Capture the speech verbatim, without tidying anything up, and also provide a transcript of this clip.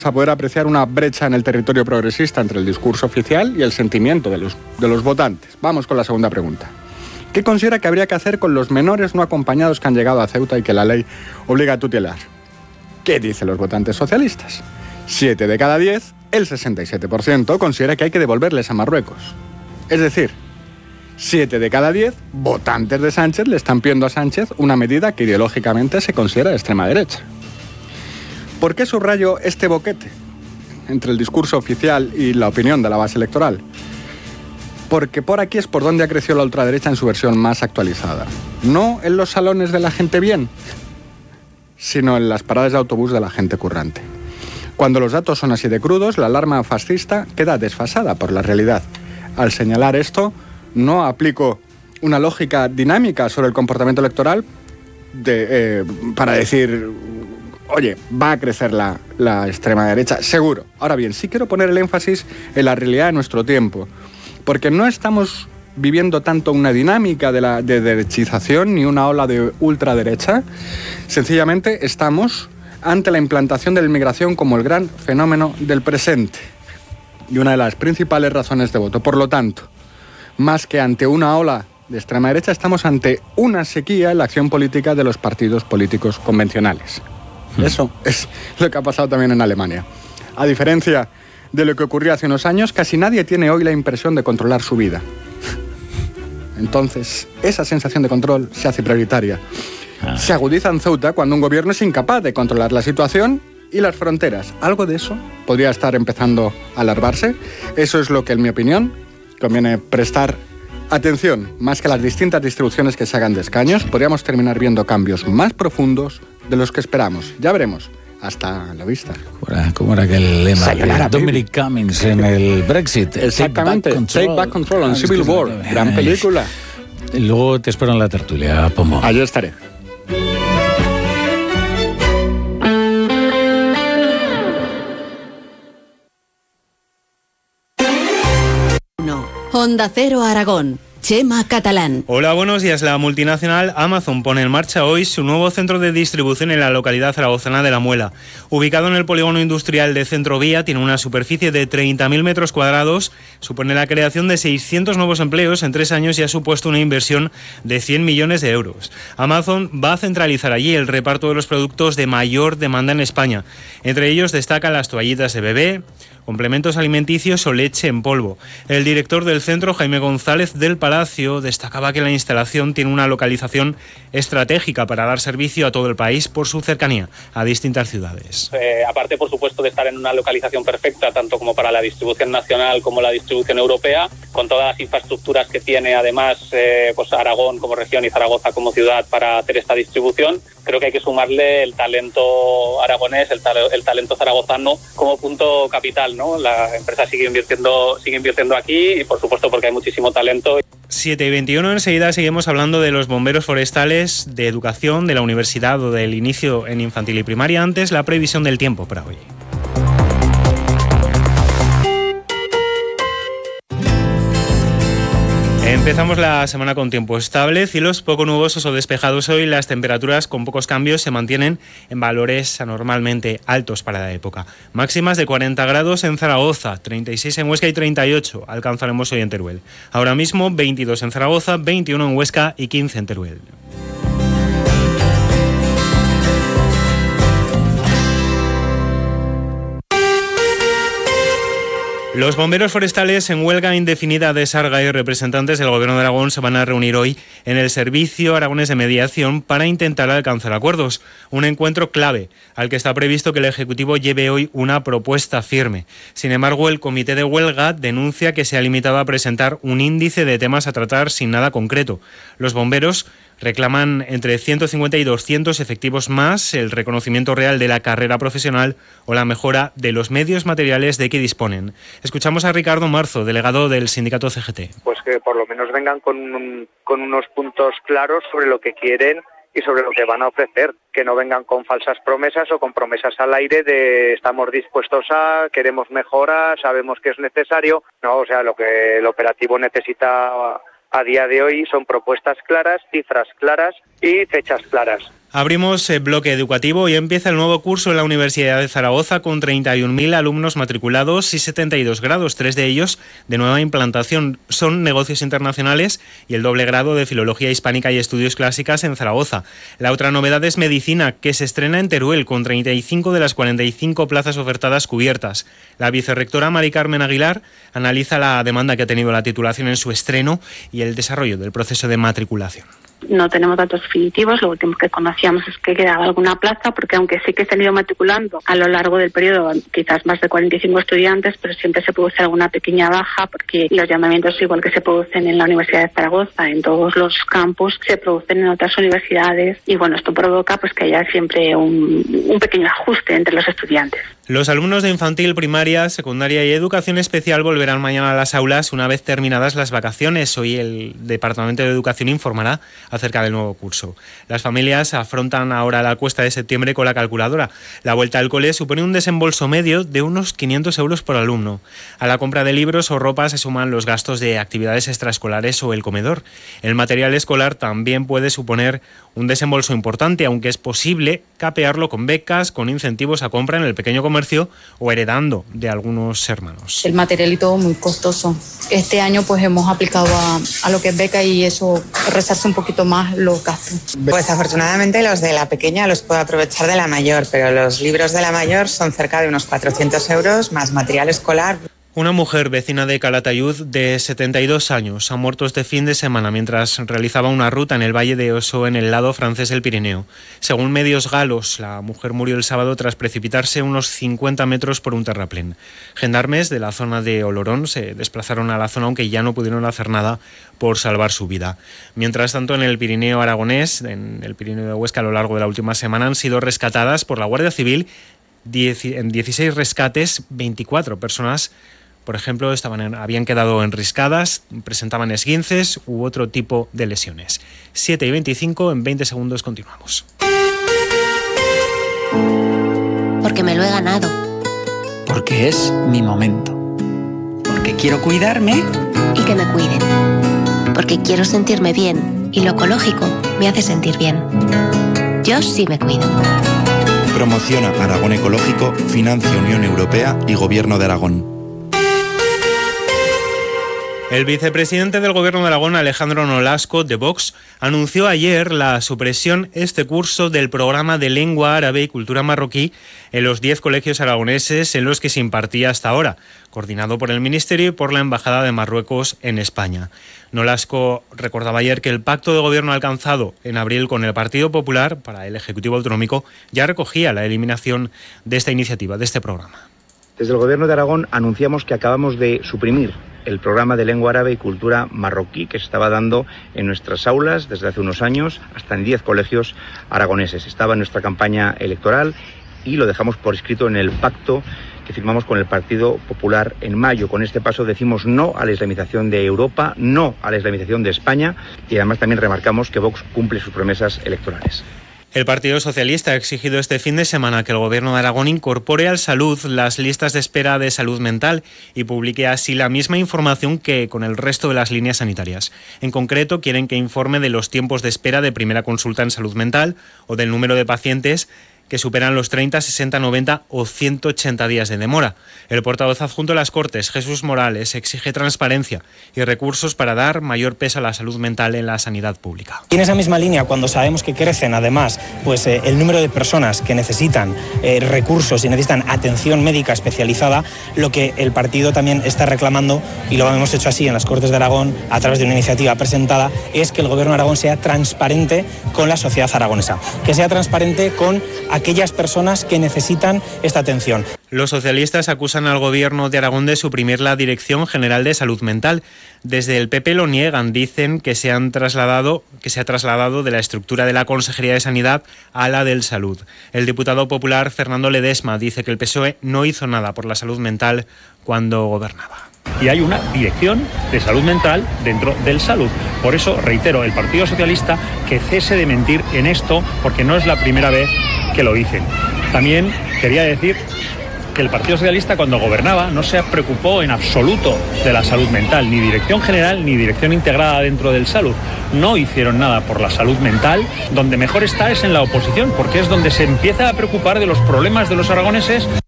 a poder apreciar una brecha en el territorio progresista entre el discurso oficial y el sentimiento de los, de los votantes. Vamos con la segunda pregunta. ¿Qué considera que habría que hacer con los menores no acompañados que han llegado a Ceuta y que la ley obliga a tutelar? ¿Qué dicen los votantes socialistas? Siete de cada diez, el sesenta y siete por ciento, considera que hay que devolverles a Marruecos. Es decir, siete de cada diez votantes de Sánchez le están pidiendo a Sánchez una medida que ideológicamente se considera de extrema derecha. ¿Por qué subrayo este boquete entre el discurso oficial y la opinión de la base electoral? Porque por aquí es por donde ha crecido la ultraderecha en su versión más actualizada. No en los salones de la gente bien, sino en las paradas de autobús de la gente currante. Cuando los datos son así de crudos, la alarma fascista queda desfasada por la realidad. Al señalar esto, no aplico una lógica dinámica sobre el comportamiento electoral de, eh, para decir, oye, va a crecer la, la extrema derecha, seguro. Ahora bien, sí quiero poner el énfasis en la realidad de nuestro tiempo, porque no estamos viviendo tanto una dinámica de, la, de derechización ni una ola de ultraderecha. Sencillamente estamos ante la implantación de la inmigración como el gran fenómeno del presente y una de las principales razones de voto. Por lo tanto, más que ante una ola de extrema derecha, estamos ante una sequía en la acción política de los partidos políticos convencionales. Hmm. Eso es lo que ha pasado también en Alemania. A diferencia de lo que ocurrió hace unos años, casi nadie tiene hoy la impresión de controlar su vida. Entonces, esa sensación de control se hace prioritaria. Ah. Se agudiza en Ceuta cuando un gobierno es incapaz de controlar la situación y las fronteras. Algo de eso podría estar empezando a alarvarse. Eso es lo que, en mi opinión, conviene prestar atención. Más que las distintas distribuciones que se hagan de escaños, podríamos terminar viendo cambios más profundos de los que esperamos. Ya veremos. Hasta la vista. ¿Cómo era aquel lema Sayonara, de Dominic Cummings en el Brexit? Exactamente. Take Back Control, Take back control en Civil War. Gran película. Y luego te espero en la tertulia, Pomo. Allí estaré. Onda Cero Aragón. Chema Catalán. Hola, buenos días. La multinacional Amazon pone en marcha hoy su nuevo centro de distribución en la localidad zaragozana de La Muela. Ubicado en el polígono industrial de Centrovía, tiene una superficie de treinta mil metros cuadrados, supone la creación de seiscientos nuevos empleos en tres años y ha supuesto una inversión de cien millones de euros. Amazon va a centralizar allí el reparto de los productos de mayor demanda en España. Entre ellos destacan las toallitas de bebé, complementos alimenticios o leche en polvo. El director del centro, Jaime González del Palacio, destacaba que la instalación tiene una localización estratégica para dar servicio a todo el país por su cercanía a distintas ciudades. Eh, aparte, por supuesto, de estar en una localización perfecta, tanto como para la distribución nacional como la distribución europea, con todas las infraestructuras que tiene, además, eh, pues Aragón como región y Zaragoza como ciudad para hacer esta distribución, creo que hay que sumarle el talento aragonés, el, ta- el talento zaragozano como punto capital, ¿no? La empresa sigue invirtiendo, sigue invirtiendo aquí y, por supuesto, porque hay muchísimo talento. siete y veintiuno, enseguida seguimos hablando de los bomberos forestales, de educación, de la universidad o del inicio en infantil y primaria. Antes, la previsión del tiempo para hoy. Empezamos la semana con tiempo estable, cielos poco nubosos o despejados hoy. Las temperaturas con pocos cambios se mantienen en valores anormalmente altos para la época. Máximas de cuarenta grados en Zaragoza, treinta y seis en Huesca y treinta y ocho alcanzaremos hoy en Teruel. Ahora mismo veintidós en Zaragoza, veintiuno en Huesca y quince en Teruel. Los bomberos forestales en huelga indefinida de Sarga y representantes del Gobierno de Aragón se van a reunir hoy en el Servicio Aragonés de Mediación para intentar alcanzar acuerdos. Un encuentro clave al que está previsto que el Ejecutivo lleve hoy una propuesta firme. Sin embargo, el Comité de Huelga denuncia que se ha limitado a presentar un índice de temas a tratar sin nada concreto. Los bomberos reclaman entre ciento cincuenta y doscientos efectivos más, el reconocimiento real de la carrera profesional o la mejora de los medios materiales de que disponen. Escuchamos a Ricardo Marzo, delegado del sindicato C G T. Pues que por lo menos vengan con, un, con unos puntos claros sobre lo que quieren y sobre lo que van a ofrecer, que no vengan con falsas promesas o con promesas al aire de estamos dispuestos a, queremos mejoras, sabemos que es necesario. No, o sea, lo que el operativo necesita a día de hoy son propuestas claras, cifras claras y fechas claras. Abrimos el bloque educativo y empieza el nuevo curso en la Universidad de Zaragoza con treinta y un mil alumnos matriculados y setenta y dos grados, tres de ellos de nueva implantación. Son negocios internacionales y el doble grado de Filología Hispánica y Estudios Clásicas en Zaragoza. La otra novedad es Medicina, que se estrena en Teruel con treinta y cinco de las cuarenta y cinco plazas ofertadas cubiertas. La vicerrectora Mari Carmen Aguilar analiza la demanda que ha tenido la titulación en su estreno y el desarrollo del proceso de matriculación. No tenemos datos definitivos, lo último que conocíamos es que quedaba alguna plaza, porque aunque sí que se han ido matriculando a lo largo del periodo quizás más de cuarenta y cinco estudiantes, pero siempre se produce alguna pequeña baja, porque los llamamientos, igual que se producen en la Universidad de Zaragoza, en todos los campus, se producen en otras universidades, y bueno, esto provoca pues que haya siempre un, un pequeño ajuste entre los estudiantes. Los alumnos de infantil, primaria, secundaria y educación especial volverán mañana a las aulas una vez terminadas las vacaciones. Hoy el Departamento de Educación informará acerca del nuevo curso. Las familias afrontan ahora la cuesta de septiembre con la calculadora. La vuelta al cole supone un desembolso medio de unos quinientos euros por alumno. A la compra de libros o ropa se suman los gastos de actividades extraescolares o el comedor. El material escolar también puede suponer un desembolso importante, aunque es posible capearlo con becas, con incentivos a compra en el pequeño comercio o heredando de algunos hermanos. El material y todo muy costoso. Este año pues hemos aplicado a, a lo que es beca y eso rezarse un poquito más los gastos. Pues afortunadamente los de la pequeña los puedo aprovechar de la mayor, pero los libros de la mayor son cerca de unos cuatrocientos euros más material escolar. Una mujer vecina de Calatayud de setenta y dos años ha muerto este fin de semana mientras realizaba una ruta en el Valle de Oso en el lado francés del Pirineo. Según medios galos, la mujer murió el sábado tras precipitarse unos cincuenta metros por un terraplén. Gendarmes de la zona de Olorón se desplazaron a la zona, aunque ya no pudieron hacer nada por salvar su vida. Mientras tanto, en el Pirineo aragonés, en el Pirineo de Huesca, a lo largo de la última semana han sido rescatadas por la Guardia Civil en dieciséis rescates, veinticuatro personas, por ejemplo, estaban en, habían quedado enriscadas, presentaban esguinces u otro tipo de lesiones. siete y veinticinco, en veinte segundos continuamos. Porque me lo he ganado. Porque es mi momento. Porque quiero cuidarme. Y que me cuiden. Porque quiero sentirme bien y lo ecológico me hace sentir bien. Yo sí me cuido. Promociona Aragón Ecológico, financia Unión Europea y Gobierno de Aragón. El vicepresidente del Gobierno de Aragón, Alejandro Nolasco, de Vox, anunció ayer la supresión este curso del programa de lengua árabe y cultura marroquí en los diez colegios aragoneses en los que se impartía hasta ahora, coordinado por el Ministerio y por la Embajada de Marruecos en España. Nolasco recordaba ayer que el pacto de gobierno alcanzado en abril con el Partido Popular para el Ejecutivo Autonómico ya recogía la eliminación de esta iniciativa, de este programa. Desde el Gobierno de Aragón anunciamos que acabamos de suprimir el programa de lengua árabe y cultura marroquí que se estaba dando en nuestras aulas desde hace unos años, hasta en diez colegios aragoneses. Estaba en nuestra campaña electoral y lo dejamos por escrito en el pacto que firmamos con el Partido Popular en mayo. Con este paso decimos no a la islamización de Europa, no a la islamización de España, y además también remarcamos que Vox cumple sus promesas electorales. El Partido Socialista ha exigido este fin de semana que el Gobierno de Aragón incorpore al Salud las listas de espera de salud mental y publique así la misma información que con el resto de las líneas sanitarias. En concreto, quieren que informe de los tiempos de espera de primera consulta en salud mental o del número de pacientes que superan los treinta, sesenta, noventa o ciento ochenta días de demora. El portavoz adjunto de las Cortes, Jesús Morales, exige transparencia y recursos para dar mayor peso a la salud mental en la sanidad pública. Y en esa misma línea, cuando sabemos que crecen además pues, eh, el número de personas que necesitan eh, recursos y necesitan atención médica especializada, lo que el partido también está reclamando, y lo hemos hecho así en las Cortes de Aragón a través de una iniciativa presentada, es que el Gobierno de Aragón sea transparente con la sociedad aragonesa, que sea transparente con aquellas personas que necesitan esta atención. Los socialistas acusan al Gobierno de Aragón de suprimir la Dirección General de Salud Mental. Desde el P P lo niegan, dicen que se han trasladado, que se ha trasladado de la estructura de la Consejería de Sanidad a la del Salud. El diputado popular Fernando Ledesma dice que el P S O E no hizo nada por la salud mental cuando gobernaba. Y hay una dirección de salud mental dentro del Salud. Por eso reitero, el Partido Socialista que cese de mentir en esto, porque no es la primera vez que lo dicen. También quería decir que el Partido Socialista cuando gobernaba no se preocupó en absoluto de la salud mental, ni dirección general ni dirección integrada dentro del salud. No hicieron nada por la salud mental. Donde mejor está es en la oposición, porque es donde se empieza a preocupar de los problemas de los aragoneses